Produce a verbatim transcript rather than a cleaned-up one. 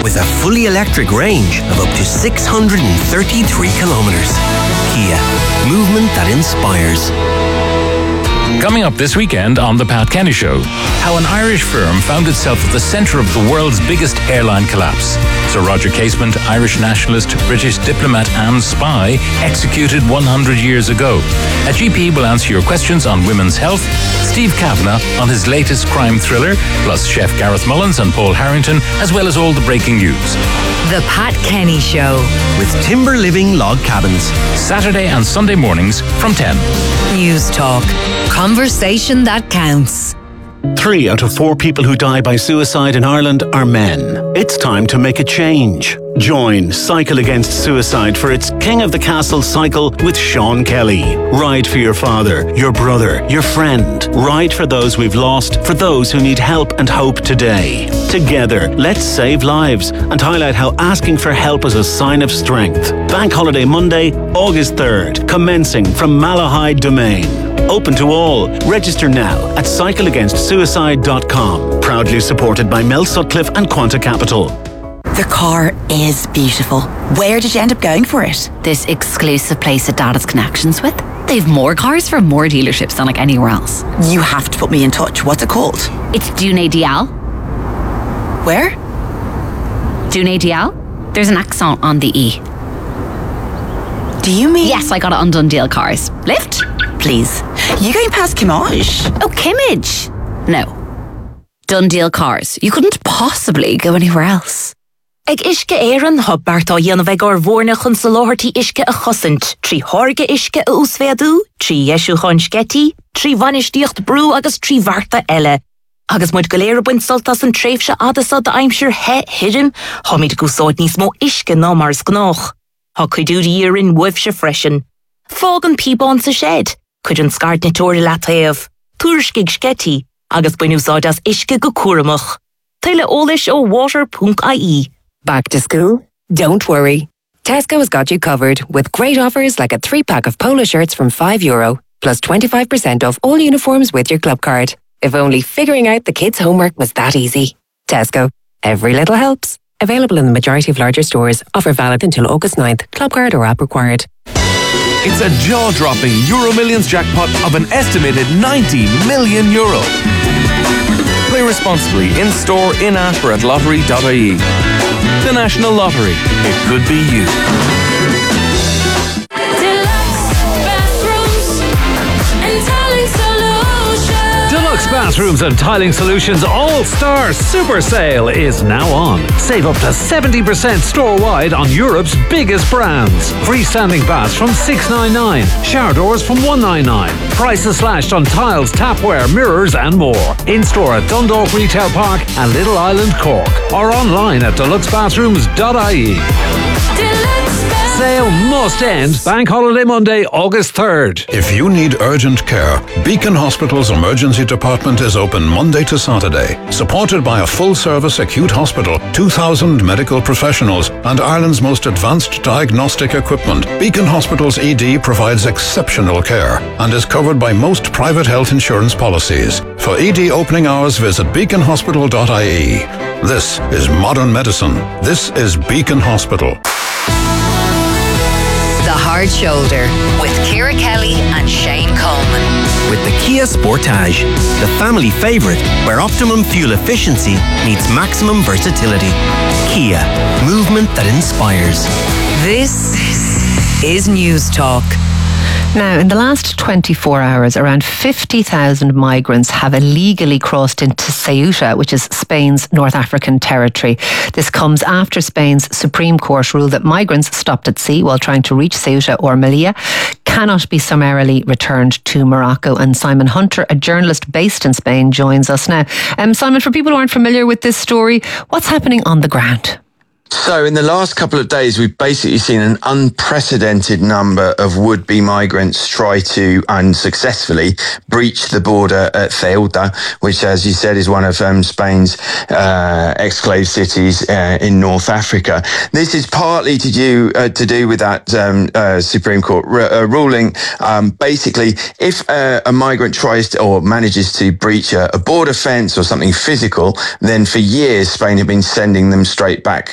with a fully electric range of up to six hundred thirty-three kilometres. Kia, movement that inspires. Coming up this weekend on The Pat Kenny Show, how an Irish firm found itself at the centre of the world's biggest airline collapse. Sir Roger Casement, Irish nationalist, British diplomat and spy, executed one hundred years ago. A G P will answer your questions on women's health, Steve Kavanagh on his latest crime thriller, plus Chef Gareth Mullins and Paul Harrington, as well as all the breaking news. The Pat Kenny Show. With Timber Living Log Cabins. Saturday and Sunday mornings from ten. News Talk. Conversation that counts. Three out of four people who die by suicide in Ireland are men. It's time to make a change. Join Cycle Against Suicide for its King of the Castle cycle with Sean Kelly. Ride for your father, your brother, your friend. Ride for those we've lost, for those who need help and hope today. Together, let's save lives and highlight how asking for help is a sign of strength. Bank Holiday Monday, August third, commencing from Malahide Domain. Open to all. Register now at cycle against suicide dot com. Proudly supported by Mel Sutcliffe and Quanta Capital. The car is beautiful. Where did you end up going for it? This exclusive place that Dad has connections with. They've more cars from more dealerships than like anywhere else. You have to put me in touch. What's it called? It's Dune Dial. Where? Dune Dial. There's an accent on the E. Do you mean? Yes, I got it on Dundee Cars. Lift? Please. You going past Kimmage? Oh, Kimmage? No. Dundee Cars. You couldn't possibly go anywhere else. Ag iske éireann ha bartá dhéanamh ag ar bhórna chun sa láthirtí iske a chosint, trí thorge iske a úsfeadú, trí yeisiú chun scetí, trí bhanistíocht brú agus trí bharta eile. Agus muid go léir buint soltas an tréifse adasa da aimsir he hidim, ha míid go sáid níos mó iske ná mars gnách. Ha cuidú dírin wifse freshen. Fágan píbán sa shed, cuid an scart na tóri latéamh, túrskig scetí, agus buinú sáid as iske go cuaramach. Taile ólis ó water dot I E. Back to school? Don't worry. Tesco has got you covered with great offers like a three-pack of polo shirts from five euro, plus twenty-five percent off all uniforms with your club card. If only figuring out the kids' homework was that easy. Tesco. Every little helps. Available in the majority of larger stores. Offer valid until August ninth. Club card or app required. It's a jaw-dropping Euro Millions jackpot of an estimated ninety million euro. Play responsibly in-store, in-app or at lottery dot I E. The National Lottery. It could be you. Deluxe Bathrooms and Tiling Solutions All-Star Super Sale is now on. Save up to seventy percent store-wide on Europe's biggest brands. Freestanding baths from six ninety-nine. Shower doors from one ninety-nine. Prices slashed on tiles, tapware, mirrors and more. In-store at Dundalk Retail Park and Little Island, Cork. Or online at deluxe bathrooms dot I E. Sale must end Bank Holiday Monday, August third. If you need urgent care, Beacon Hospital's emergency department is open Monday to Saturday. Supported by a full-service acute hospital, two thousand medical professionals, and Ireland's most advanced diagnostic equipment, Beacon Hospital's E D provides exceptional care and is covered by most private health insurance policies. For E D opening hours, visit beacon hospital dot I E. This is modern medicine. This is Beacon Hospital. The Hard Shoulder with Ciara Kelly and Shane Coleman. With the Kia Sportage, the family favourite where optimum fuel efficiency meets maximum versatility. Kia, movement that inspires. This is News Talk. Now, in the last twenty-four hours, around fifty thousand migrants have illegally crossed into Ceuta, which is Spain's North African territory. This comes after Spain's Supreme Court ruled that migrants stopped at sea while trying to reach Ceuta or Melilla cannot be summarily returned to Morocco. And Simon Hunter, a journalist based in Spain, joins us now. Um, Simon, for people who aren't familiar with this story, what's happening on the ground? So in the last couple of days, we've basically seen an unprecedented number of would-be migrants try to unsuccessfully breach the border at Ceuta, which, as you said, is one of um, Spain's uh, exclave cities uh, in North Africa. This is partly to do uh, to do with that um, uh, Supreme Court r- uh, ruling. Um, basically, if uh, a migrant tries to or manages to breach a, a border fence or something physical, then for years Spain have been sending them straight back